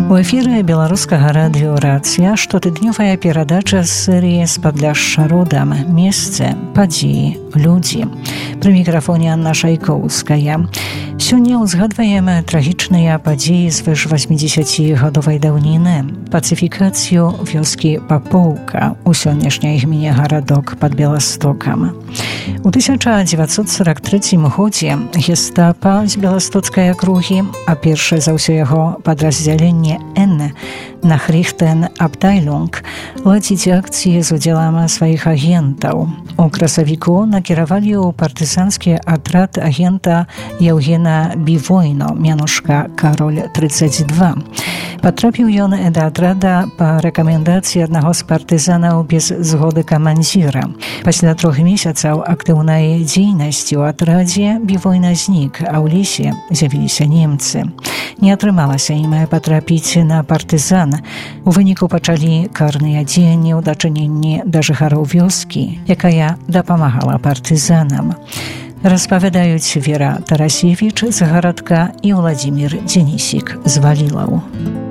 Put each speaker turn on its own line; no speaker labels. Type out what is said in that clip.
У эфіры беларускага радыё «Рацыя» штотыднёвая перадача з серыі «З Падляшша родам. Месцы, падзеі, людзі». Пры мікрафоне Анна Шайкоўская. Сёння ўзгадваем трагічныя падзеі звыш 80-гадовай даўніны. Пацыфікацыю вёскі Папоўка у сённяшняй гміне гарадок пад Беластокам. У 1943 годзе гестапа з беластоцкай акругі, а першае за ўсё яго падраздзяленне Н Nachrichten Abteilung, ладзіць акцыі з удзелам сваіх агентаў. У красавіку накіравалі ў партызанскі атрад агента Яўгена Бівойно, мянушка Кароль-32. Патрапіў ён да атрада па рэкамендацыі аднаго з партызанаў без згоды камандзіра. Пасля 3 месяцаў актыўнай дзейнасці ў атрадзе Бівойна знік, а ў лесе з'явіліся немцы. Не атрымалася ім патрапіць на партызан. У выніку пачалі карныя дзеянні ў дачыненні да жыхароў вёскі, якая дапамагала партызанам. Распавядаюць Вера Тарасевіч з гарадка і Владзімір Дзенісік з Валілаў.